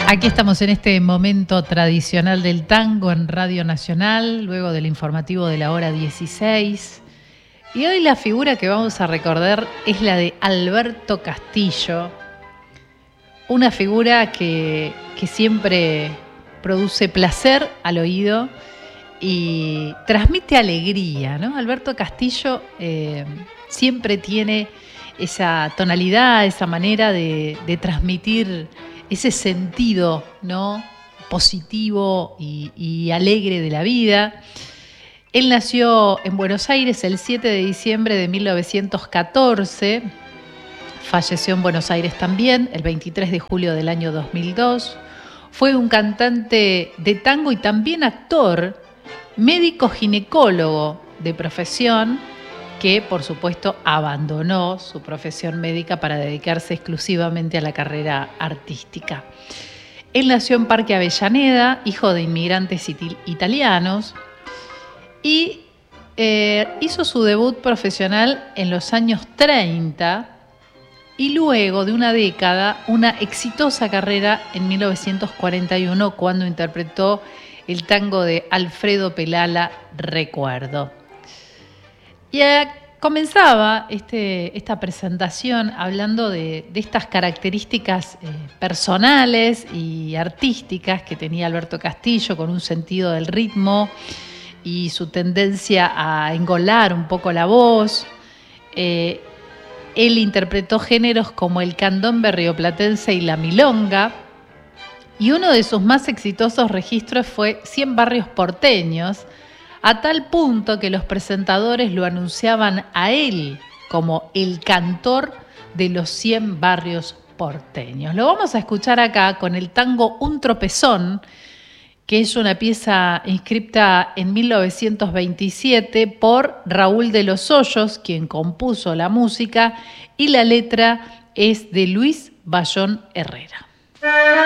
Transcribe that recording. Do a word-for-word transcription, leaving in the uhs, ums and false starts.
Aquí estamos en este momento tradicional del tango en Radio Nacional, luego del informativo de la hora dieciséis. Y hoy la figura que vamos a recordar es la de Alberto Castillo, una figura que, que siempre produce placer al oído y transmite alegría, ¿no? Alberto Castillo eh, siempre tiene esa tonalidad, esa manera de, de transmitir ese sentido, ¿no?, positivo y, y alegre de la vida. Él nació en Buenos Aires el siete de diciembre de mil novecientos catorce, falleció en Buenos Aires también el veintitrés de julio del año dos mil dos. Fue un cantante de tango y también actor, médico ginecólogo de profesión, que por supuesto abandonó su profesión médica para dedicarse exclusivamente a la carrera artística. Él nació en Parque Avellaneda, hijo de inmigrantes iti- italianos, y eh, hizo su debut profesional en los años treinta y luego de una década una exitosa carrera en mil novecientos cuarenta y uno cuando interpretó el tango de Alfredo Pelala, Recuerdo. Y eh, comenzaba este, esta presentación hablando de, de estas características eh, personales y artísticas que tenía Alberto Castillo, con un sentido del ritmo y su tendencia a engolar un poco la voz. Eh, él interpretó géneros como el candombe rioplatense y la milonga, y uno de sus más exitosos registros fue Cien barrios porteños, a tal punto que los presentadores lo anunciaban a él como el cantor de los cien barrios porteños. Lo vamos a escuchar acá con el tango Un Tropezón, que es una pieza inscripta en mil novecientos veintisiete por Raúl de los Hoyos, quien compuso la música, y la letra es de Luis Bayón Herrera.